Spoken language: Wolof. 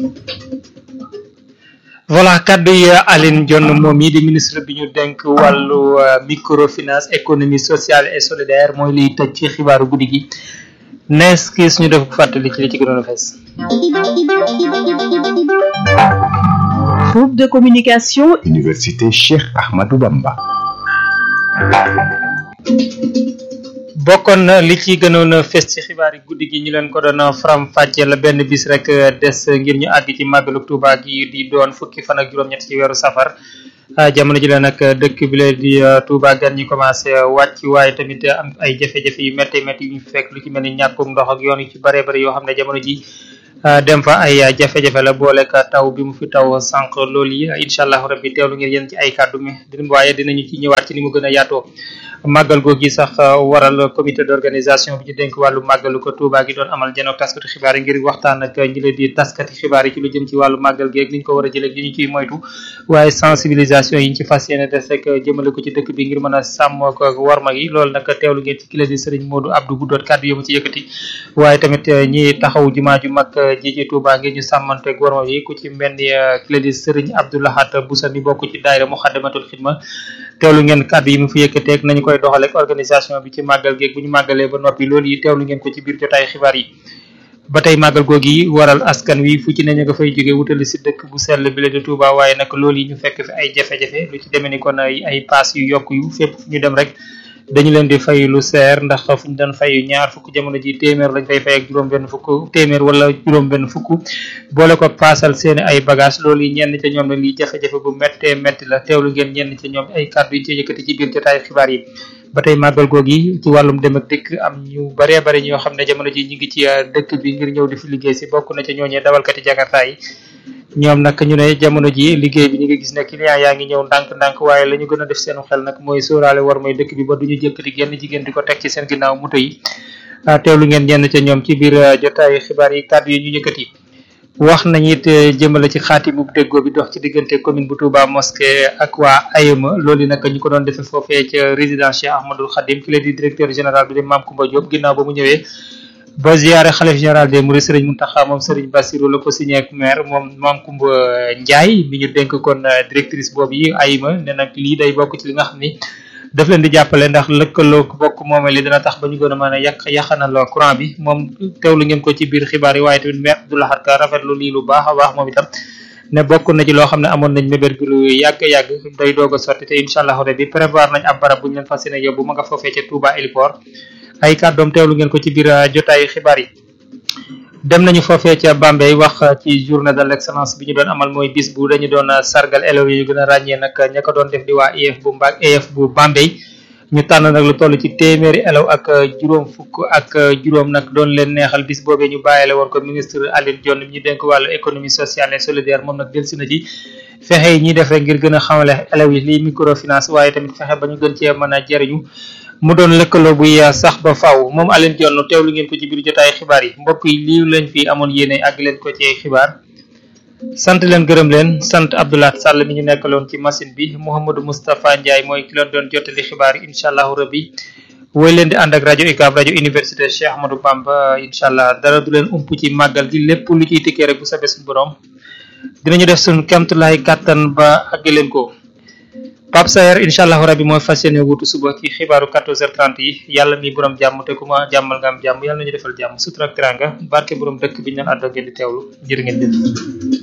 voilà kaddu yi Aline Dione moom mii di ministre bi ñu denk wàllu microfinance économie sociale et solidaire mooy liy tëj ci xibaaru guddi gi nees kii suñu def fàttali ci li ci gënoon a fees. Groupe de communication Université Cheikh Ahmadou Bamba. bokkoon na li ci gënoon a fes ci xibaar yi guddi gi ñu leen ko doon faram fàcce la benn bis rek des ngir ñu àgg ci màggalu Tuuba gi di doon fukki fan ak juróom-ñett ci weeru safar jamono ji la nag dëkk bi la di Tuuba gan ñi commencé wàcc waaye tamit am ay jafe-jafe yu métti métti yu ñu fekk lu ci mel ni ñàkkum ndox ak yoon yu ci bare bare yoo xam ne jamono ji dem fa ay jafe-jafe la boolek taw bi mu fi taw sànq loolu yi incha allah rabbi teewlu ngeen yéen ci ay kàddu mi waaye dinañu ci ñëwaat ci ni mu gën a yaatoo màggal googi sax waral comité d'organisation bi ci dénk wàllu màggalu ko Touba gi doon amal janook taskati xibaar yi ngir waxtaan ak ñi leen di taskati xibaar yi ci lu jëm ci wàllu màggal gi ak ni ñu ko war a jëlee ak li ñu ciy moytu waaye sensibilisation yi ñu ci fas yéene des rek jëmale ko ci dëkk bi ngir mën a sàmm ko warma gi loolu nag teewlu ngeen ci kila di Serigne Modou Abdou Guddoot kàddu yi mu ci yëkkati waaye tamit ñi taxaw jumaa ju mag ji ci Touba ngir ñu sàmmanteeg warma gi ku ci mel ni kila di Serigne Abdou Lahat Boussa mi bokk ci daayira Muxaddamatul Xidma teewlu ngeen kàddu yi mu fi yëkkateeg nañu koy doxale ak organisation bi ci màggal geeg bu ñu màggalee ba noppi loolu yi teewlu ngeen ko ci biir jotaay xibaar yi ba tey màggal googi waral askan wi fu ci ne ñu nga fay jóge wutali si dëkk bu sell bi la di Touba waaye nag loolu yi ñu fekk fi ay jafe-jafe lu ci demee ni kon ay paas yu yokk yu fépp fu ñu dem rek dañu leen di fay lu seer ndax fu ñu doon fay ñaar fukk jamono ji téeméer lañ fay ak juróom benn fukk téeméer wala juróom benn fukk boole ko paasal seeni ay bagage loolu yi ñenn ca ñoom ne lii jafe-jafe bu méttee métti la teewlu ngeen ñenn ca ñoom ay kàddu yi ci yëkkati ci biir jotaay xibaar yi ba tey màggal googi ci wàllum dem ak dikk am ñu baree bari ñoo xam ne jamono ji ñu ngi ci dëkk bi ngir ñëw di fi liggéey si bokk na ca ñooñee dawalkati jakarta yi ñoom nag ñu ne jamono ji liggéey bi ñu ngi gis ne client yaa ngi ñëw ndànk-ndànk waaye la ñu gën a def seenu xel nag mooy sóoraale war mooy dëkk bi ba duñu jëkkati genn jigéen di ko teg ci seen ginnaaw moto yi teewlu ngeen ñenn ca ñoom ci biir jotaay xibaar yi kàddu yi ñu yëkkati wax nañ it jëmale ci xaatimu déggoo bi dox ci diggante commune bu Touba Mosquée ak waa AEMA loolu nag ñu ko doon defee foofee ca résidence Cheikh Ahmadoul Khadim ki la di directeur général bi di Mame Koumba Diop ginnaaw ba mu ñëwee ba ziyaare xalif général des Mourides Serigne Mountakha moom Serigne Bassirou la ko signé ak maire moom Mame Koumba Ndiaye mi ñu dénk kon directrice boobu yi AEMA ne nag lii day bokk ci li nga xam ni daf leen di jàppale ndax lëkkaloo bokk moomee li dina tax ba ñu gën a mën a yàqanal courant bi moom teewlu ngeen ko ci biir xibaar yi waaye tamit maire Abdou Lahad Ka rafetlu lii lu baax a baax moom itam ne bokk na ci loo xam ne amoon nañ mébét bi lu yàgg-yàgg day doog a sotti te incha allah rabbi prévoir nañ ab barab bu ñu leen fas yéene yóbbu ma nga foofee ca Touba Héliport ay kàddoom teewlu ngeen ko ci biir jotaayu xibaar yi dem nañu foofee ca Bambey wax ci journée de l'excellence bi ñu doon amal mooy bis bu dañu doon sargal élèves yi ñu gën a ràññee nag ña ko doon def di waa EF bu Bambey ñu tànn nag lu toll ci téeméeri élèves ak juróom fukk ak juróom nag doon leen neexal bis boobee ñu bàyyile woon ko ministre Aline Dione ñu dénk wàllu économie sociale et solidaire moom nag delsi na ci fexe yi ñuy def rek ngir gën a xamale élèves yi lii microfinance waaye tamit fexe ba ñu gën cee mën a jariñu mu doon lëkkaloo buy sax ba faaw moom Aline Dione teewlu ngeen ko ci biir jotaay xibaar yi mbokk yi lii lañ fi amoon yéene àgg leen ko ci xibaar sant leen gërëm leen sant Abdoulaye Sall mi ñu nekkaloon ci machine bi Mouhamadou Moustapha Ndiaye mooy ki leen doon jottali xibaar yi incha allahu rabbi woy leen di ànd ak rajo UCAB rajo université Cheikh Ahmadou Bamba incha allah dara du leen ump ci màggal gi lépp lu ciy tikkee rek bu sabee suñu borom dinañu def suñu kemtulaay kàttan ba àgg leen ko. Pape Sayer incha allahu rabbi mooy fas yéene wutu suba ci xibaaru 14h30 yi yàlla mi borom jàmm te ku ma jàmmal nga am jàmm yàlla nañu defal jàmm sutura ak teranga barke borom dëkk bi ñu naan àddoo ngeen di teewlu jërë ngeen jëf